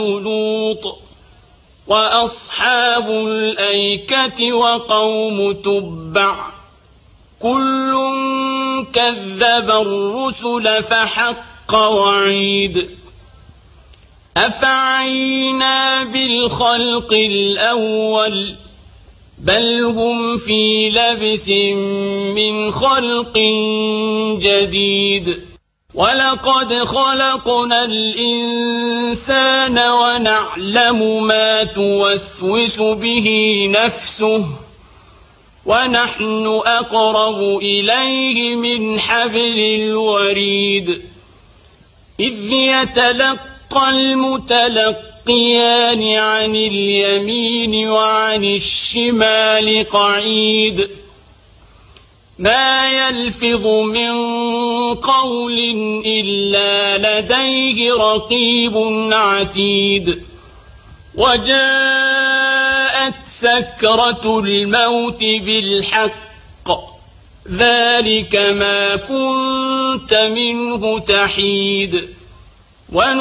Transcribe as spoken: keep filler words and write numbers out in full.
لوط وأصحاب الأيكة وقوم تبع كل كذب الرسل فحق وعيد أفعينا بالخلق الأول بل هم في لبس من خلق جديد ولقد خلقنا الإنسان ونعلم ما توسوس به نفسه ونحن أقرب إليه من حبل الوريد إذ يتلقى المتلقيان عن اليمين وعن الشمال قعيد ما يلفظ من قول إلا لديه رقيب عتيد وجاءت سكرة الموت بالحق ذلك ما كنت منه تحيد